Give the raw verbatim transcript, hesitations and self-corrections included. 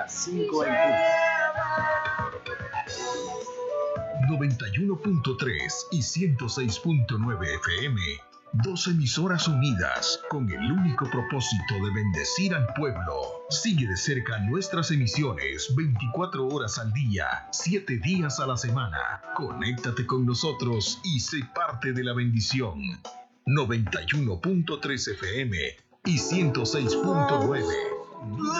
las cinco en punto. noventa y uno punto tres y ciento seis punto nueve F M. Dos emisoras unidas con el único propósito de bendecir al pueblo. Sigue de cerca nuestras emisiones veinticuatro horas al día, siete días a la semana. Conéctate con nosotros y sé parte de la bendición. noventa y uno punto tres F M y ciento seis punto nueve.